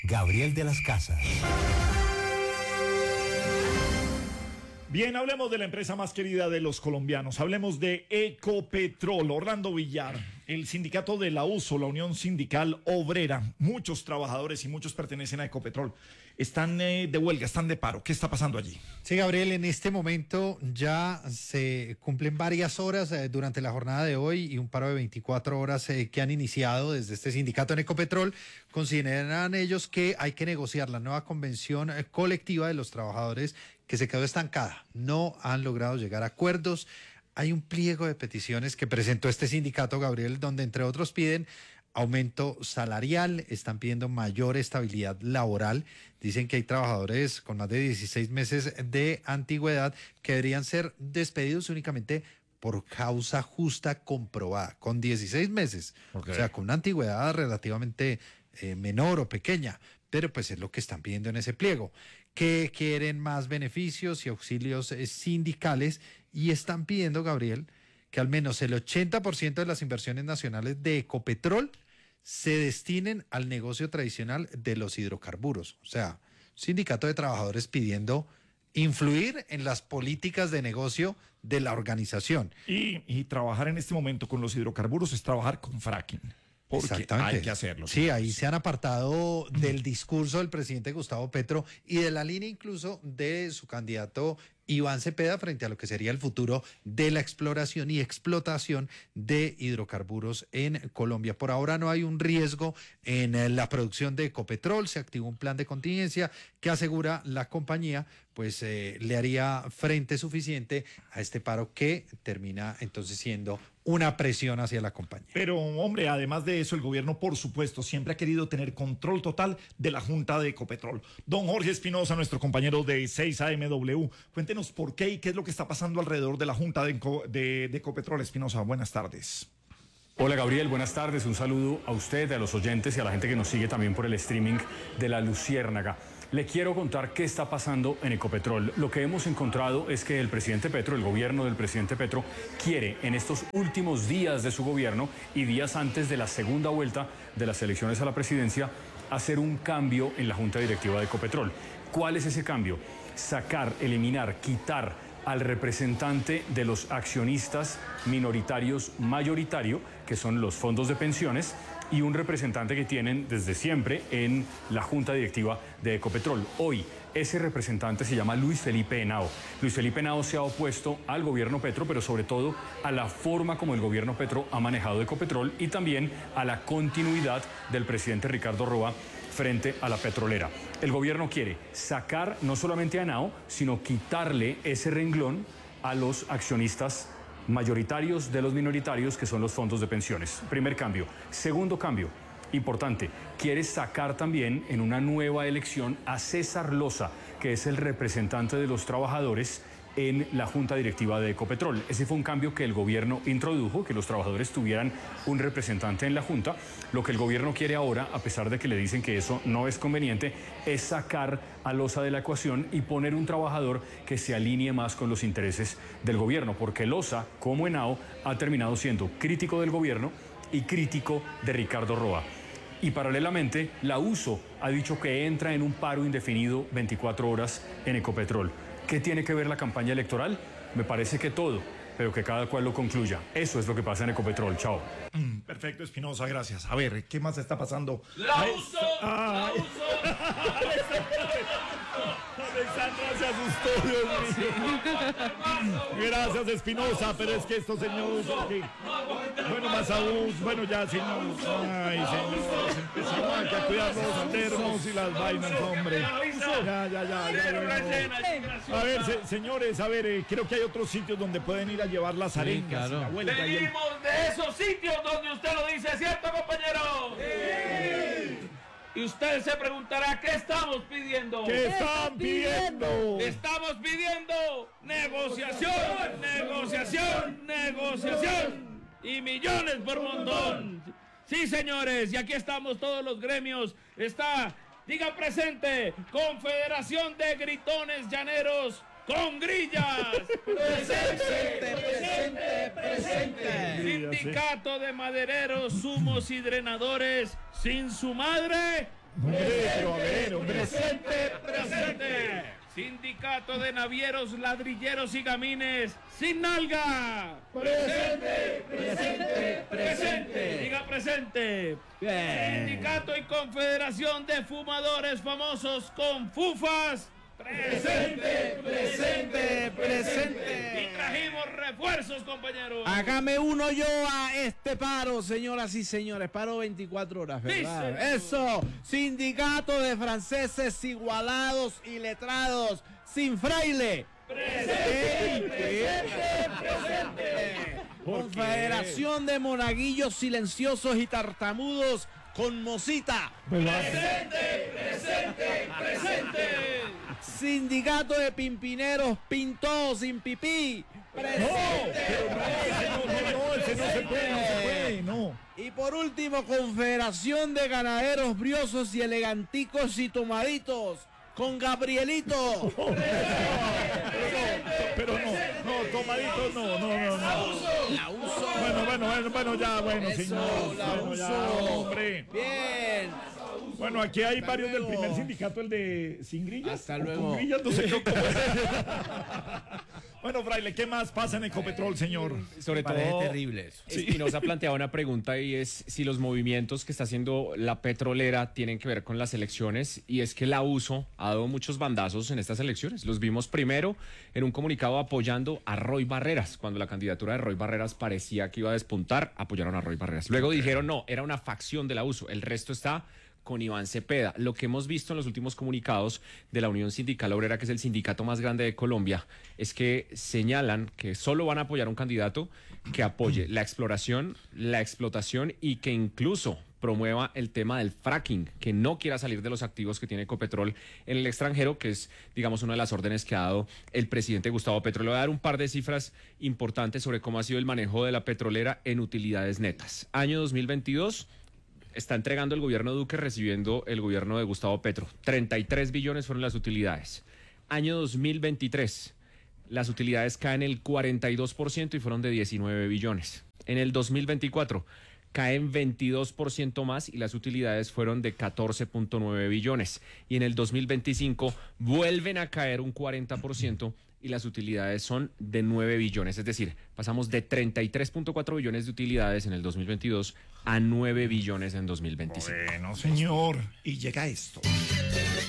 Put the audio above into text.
Gabriel de las Casas. Bien, hablemos de la empresa más querida de los colombianos. Hablemos de Ecopetrol. Orlando Villar, el sindicato de la USO, la Unión Sindical Obrera, muchos trabajadores y muchos pertenecen a Ecopetrol, están de huelga, están de paro. ¿Qué está pasando allí? Sí, Gabriel, en este momento ya se cumplen varias horas durante la jornada de hoy y un paro de 24 horas que han iniciado desde este sindicato en Ecopetrol. Consideran ellos que hay que negociar la nueva convención colectiva de los trabajadores que se quedó estancada. No han logrado llegar a acuerdos. Hay un pliego de peticiones que presentó este sindicato, Gabriel, donde entre otros piden aumento salarial, están pidiendo mayor estabilidad laboral. Dicen que hay trabajadores con más de 16 meses de antigüedad que deberían ser despedidos únicamente por causa justa comprobada, con 16 meses. Okay. O sea, con una antigüedad relativamente menor o pequeña, pero pues es lo que están pidiendo en ese pliego, que quieren más beneficios y auxilios sindicales y están pidiendo, Gabriel, que al menos el 80% de las inversiones nacionales de Ecopetrol se destinen al negocio tradicional de los hidrocarburos. O sea, sindicato de trabajadores pidiendo influir en las políticas de negocio de la organización. Y trabajar en este momento con los hidrocarburos es trabajar con fracking. Porque hay que hacerlo. Sí, ahí se han apartado del discurso del presidente Gustavo Petro y de la línea incluso de su candidato Iván Cepeda frente a lo que sería el futuro de la exploración y explotación de hidrocarburos en Colombia. Por ahora no hay un riesgo en la producción de Ecopetrol, se activó un plan de contingencia que asegura la compañía pues le haría frente suficiente a este paro que termina entonces siendo una presión hacia la compañía. Pero, hombre, además de eso, el gobierno, por supuesto, siempre ha querido tener control total de la Junta de Ecopetrol. Don Jorge Espinosa, nuestro compañero de 6AMW, cuéntenos por qué y qué es lo que está pasando alrededor de la Junta de Ecopetrol. Espinosa, buenas tardes. Hola Gabriel, buenas tardes. Un saludo a usted, a los oyentes y a la gente que nos sigue también por el streaming de La Luciérnaga. Le quiero contar qué está pasando en Ecopetrol. Lo que hemos encontrado es que el presidente Petro, el gobierno del presidente Petro, quiere en estos últimos días de su gobierno y días antes de la segunda vuelta de las elecciones a la presidencia, hacer un cambio en la junta directiva de Ecopetrol. ¿Cuál es ese cambio? Sacar, eliminar, quitar al representante de los accionistas minoritarios mayoritario, que son los fondos de pensiones, y un representante que tienen desde siempre en la junta directiva de Ecopetrol. Hoy, ese representante se llama Luis Felipe Henao. Luis Felipe Henao se ha opuesto al gobierno Petro, pero sobre todo a la forma como el gobierno Petro ha manejado Ecopetrol y también a la continuidad del presidente Ricardo Roa frente a la petrolera. El gobierno quiere sacar no solamente a Henao, sino quitarle ese renglón a los accionistas mayoritarios de los minoritarios, que son los fondos de pensiones. Primer cambio. Segundo cambio, importante, quiere sacar también en una nueva elección a César Loza, que es el representante de los trabajadores en la junta directiva de Ecopetrol. Ese fue un cambio que el gobierno introdujo, que los trabajadores tuvieran un representante en la junta. Lo que el gobierno quiere ahora, a pesar de que le dicen que eso no es conveniente, es sacar a Loza de la ecuación y poner un trabajador que se alinee más con los intereses del gobierno, porque Loza, como Henao, ha terminado siendo crítico del gobierno y crítico de Ricardo Roa. Y paralelamente, la USO ha dicho que entra en un paro indefinido 24 horas en Ecopetrol. ¿Qué tiene que ver la campaña electoral? Me parece que todo, pero que cada cual lo concluya. Eso es lo que pasa en Ecopetrol. Chao. Perfecto, Espinosa, gracias. A ver, ¿qué más está pasando? ¡La USO! ¡La USO! Alexandra se asustó, Dios mío. Gracias, Espinosa, pero es que estos señores... Bueno, más aún, bueno, ya, señor. Ay, señores, empezamos aquí a cuidar los termos y las vainas, hombre. Ya. A ver, señores, a ver, creo que hay otros sitios donde pueden ir a llevar las arengas. Sí, claro. Venimos de esos sitios donde usted lo dice, ¿cierto, compañero? Sí. Y usted se preguntará, ¿qué estamos pidiendo? ¿Qué están pidiendo? Estamos pidiendo negociación y millones por montón. Sí, señores, y aquí estamos todos los gremios. Está, diga presente, Confederación de Gritones Llaneros con grillas. Presente. Sindicato de Madereros, Sumos y Drenadores sin su madre Pero a ver, hombre. Presente. Sindicato de Navieros, Ladrilleros y Gamines, sin nalga. Presente. Diga presente. Bien. Sindicato y Confederación de Fumadores Famosos con Fufas. Presente. Y trajimos refuerzos, compañeros. Hágame uno yo a este paro, señoras y señores. Paro 24 horas, ¿verdad? Sí, Eso. Sindicato de franceses igualados y letrados sin fraile. Presente. Confederación de monaguillos silenciosos y tartamudos con mosita. Presente. Sindicato de pimpineros pintados sin pipí. No, ese no se puede, no. Y por último, Confederación de Ganaderos Briosos y Eleganticos y Tomaditos con Gabrielito. Pero no, tomaditos no. La uso. Bueno, ya, Eso, señor. la Bueno, ya, uso. hombre. Bien. Bueno, aquí hay varios luego. del primer sindicato, el de sin grillas. Hasta o luego. Con grillas, no sé cómo es. Bueno, Fraile, ¿qué más pasa en Ecopetrol, señor? Sobre Parece todo, terrible eso. Espinosa planteaba una pregunta y es si los movimientos que está haciendo la petrolera tienen que ver con las elecciones, y es que la USO ha dado muchos bandazos en estas elecciones. Los vimos primero en un comunicado apoyando a Roy Barreras. Cuando la candidatura de Roy Barreras parecía que iba a despuntar, apoyaron a Roy Barreras. Luego dijeron no, era una facción de la USO. El resto está con Iván Cepeda. Lo que hemos visto en los últimos comunicados de la Unión Sindical Obrera, que es el sindicato más grande de Colombia, es que señalan que solo van a apoyar a un candidato que apoye la exploración, la explotación y que incluso promueva el tema del fracking, que no quiera salir de los activos que tiene Ecopetrol en el extranjero, que es, digamos, una de las órdenes que ha dado el presidente Gustavo Petro. Le voy a dar un par de cifras importantes sobre cómo ha sido el manejo de la petrolera en utilidades netas. Año 2022... está entregando el gobierno Duque recibiendo el gobierno de Gustavo Petro. 33 billones fueron las utilidades. Año 2023, las utilidades caen el 42% y fueron de 19 billones. En el 2024 caen 22% más y las utilidades fueron de 14.9 billones. Y en el 2025 vuelven a caer un 40% y las utilidades son de 9 billones. Es decir, pasamos de 33.4 billones de utilidades en el 2022 a 9 billones en 2025. Bueno, señor. Y llega esto.